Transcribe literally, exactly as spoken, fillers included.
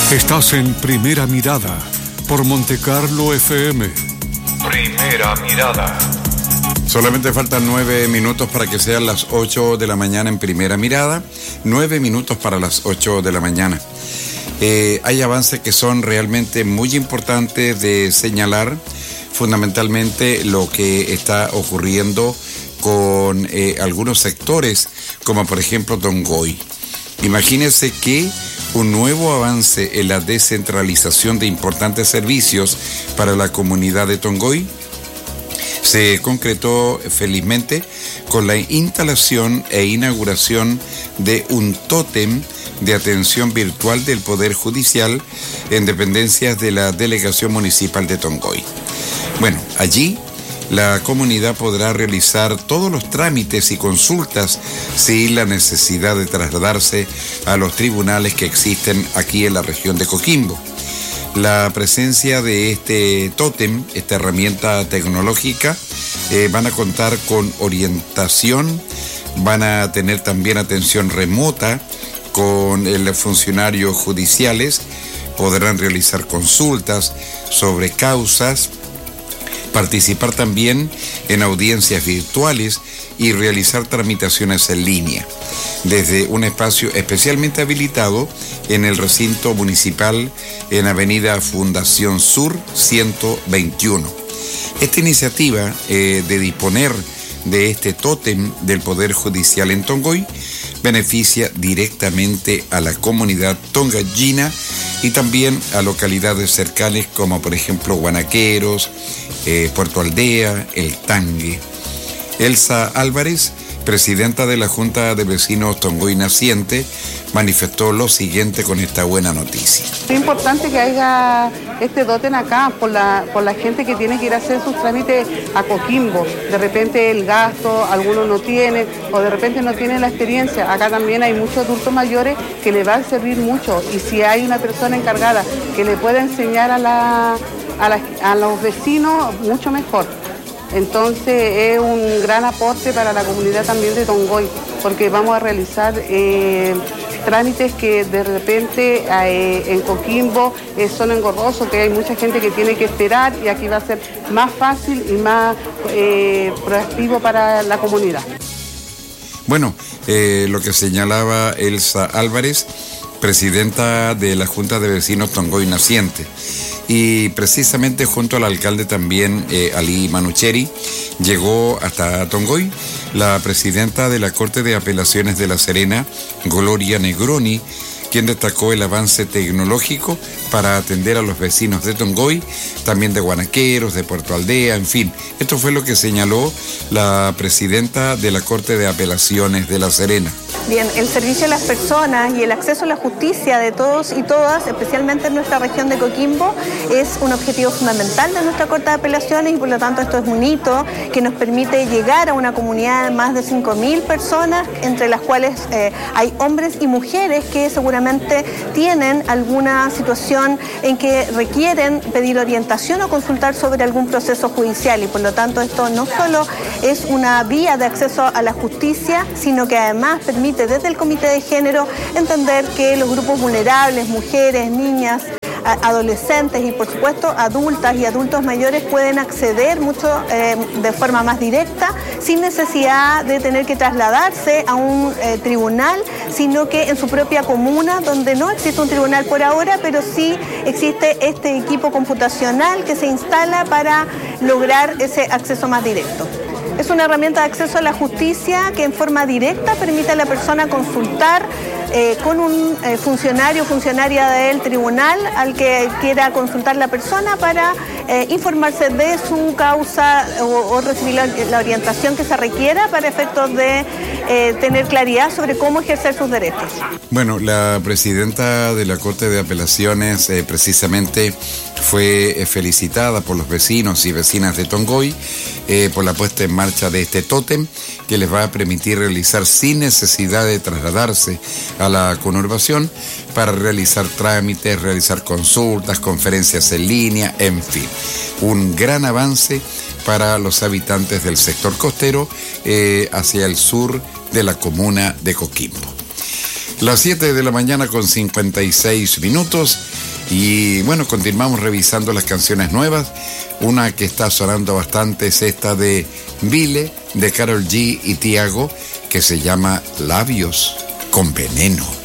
Estás en Primera Mirada por Montecarlo F M. Primera Mirada. Solamente faltan nueve minutos para que sean las ocho de la mañana en Primera Mirada. Nueve minutos para las ocho de la mañana. Eh, hay avances que son realmente muy importantes de señalar, fundamentalmente lo que está ocurriendo con eh, algunos sectores, como por ejemplo Tongoy. Imagínense que un nuevo avance en la descentralización de importantes servicios para la comunidad de Tongoy se concretó felizmente con la instalación e inauguración de un tótem de atención virtual del Poder Judicial en dependencias de la Delegación Municipal de Tongoy. Bueno, allí la comunidad podrá realizar todos los trámites y consultas sin la necesidad de trasladarse a los tribunales que existen aquí en la región de Coquimbo. La presencia de este tótem, esta herramienta tecnológica, eh, van a contar con orientación, van a tener también atención remota con los funcionarios judiciales, podrán realizar consultas sobre causas, participar también en audiencias virtuales y realizar tramitaciones en línea, desde un espacio especialmente habilitado en el recinto municipal en Avenida Fundación Sur ciento veintiuno. Esta iniciativa eh, de disponer de este tótem del Poder Judicial en Tongoy beneficia directamente a la comunidad tongallina y también a localidades cercanas como por ejemplo Guanaqueros, eh, Puerto Aldea, El Tangue. Elsa Álvarez, presidenta de la Junta de Vecinos Tongoy Naciente, manifestó lo siguiente con esta buena noticia. Es importante que haya este tótem acá por la, por la gente que tiene que ir a hacer sus trámites a Coquimbo. De repente el gasto, algunos no tienen, o de repente no tienen la experiencia. Acá también hay muchos adultos mayores que le va a servir mucho. Y si hay una persona encargada que le pueda enseñar a, la, a, la, a los vecinos, mucho mejor. Entonces es un gran aporte para la comunidad también de Tongoy, porque vamos a realizar eh, trámites que de repente eh, en Coquimbo eh, son engorrosos, que hay mucha gente que tiene que esperar, y aquí va a ser más fácil y más eh, proactivo para la comunidad. Bueno, eh, lo que señalaba Elsa Álvarez, presidenta de la Junta de Vecinos Tongoy Naciente. Y precisamente junto al alcalde también, eh, Ali Manucheri, llegó hasta Tongoy la presidenta de la Corte de Apelaciones de La Serena, Gloria Negroni, quien destacó el avance tecnológico para atender a los vecinos de Tongoy, también de Guanaqueros, de Puerto Aldea, en fin. Esto fue lo que señaló la presidenta de la Corte de Apelaciones de La Serena. Bien, el servicio a las personas y el acceso a la justicia de todos y todas, especialmente en nuestra región de Coquimbo, es un objetivo fundamental de nuestra Corte de Apelaciones, y por lo tanto esto es un hito que nos permite llegar a una comunidad de más de cinco mil personas, entre las cuales eh, hay hombres y mujeres que seguramente tienen alguna situación en que requieren pedir orientación o consultar sobre algún proceso judicial, y por lo tanto esto no solo es una vía de acceso a la justicia, sino que además permite desde el Comité de Género entender que los grupos vulnerables, mujeres, niñas, adolescentes y por supuesto adultas y adultos mayores pueden acceder mucho eh, de forma más directa, sin necesidad de tener que trasladarse a un eh, tribunal, sino que en su propia comuna, donde no existe un tribunal por ahora, pero sí existe este equipo computacional que se instala para lograr ese acceso más directo. Es una herramienta de acceso a la justicia que en forma directa permite a la persona consultar eh, con un eh, funcionario o funcionaria del tribunal al que quiera consultar la persona para eh, informarse de su causa o, o recibir la, la orientación que se requiera para efectos de eh, tener claridad sobre cómo ejercer sus derechos. Bueno, la presidenta de la Corte de Apelaciones eh, precisamente fue eh, felicitada por los vecinos y vecinas de Tongoy eh, por la puesta en marcha de este tótem que les va a permitir realizar sin necesidad de trasladarse a la conurbación para realizar trámites, realizar consultas, conferencias en línea, en fin. Un gran avance para los habitantes del sector costero eh, hacia el sur de la comuna de Coquimbo. Las siete de la mañana con cincuenta y seis minutos. Y bueno, continuamos revisando las canciones nuevas. Una que está sonando bastante es esta de Vile, de Karol G y Tiago, que se llama Labios con Veneno.